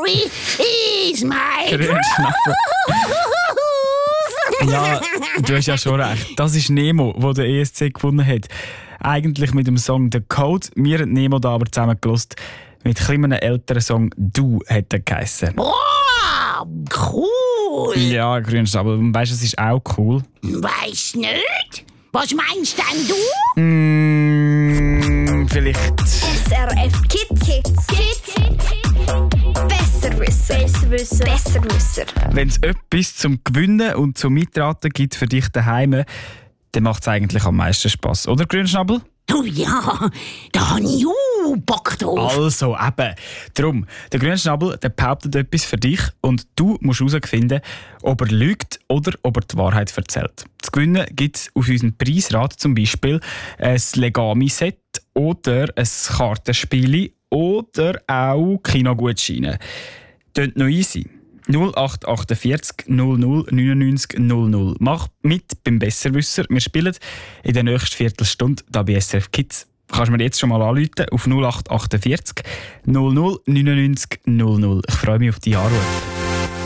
Story is my Grünschnabel. Ja, du hast ja schon recht. Das ist Nemo, der den ESC gewonnen hat. Eigentlich mit dem Song «The Code». Wir haben Nemo da aber zusammen gehört. Mit einem älteren Song «Du» hat er geheissen. Oh, cool. Ja, Grünschnabel. Weißt du, es ist auch cool. Weiss nicht. Was meinst denn du? Vielleicht. SRF Kids. Besserwisser. Wenn es etwas zum Gewinnen und zum Mitraten gibt für dich daheim, dann macht es eigentlich am meisten Spass, oder Grünschnabel? Oh ja, da habe ich Bock drauf. Also eben. Darum, der Grünschnabel der behauptet etwas für dich und du musst herausfinden, ob er lügt oder ob er die Wahrheit erzählt. Zu gewinnen gibt es auf unserem Preisrad zum Beispiel ein Legami-Set oder ein Kartenspiel oder auch Kinogutscheine. Tönt noch easy. 0848 00 99 00. Mach mit beim Besserwisser. Wir spielen in der nächsten Viertelstunde hier bei SRF Kids. Kannst du mir jetzt schon mal anrufen auf 0848 00 99 00. Ich freue mich auf deinen Anruf.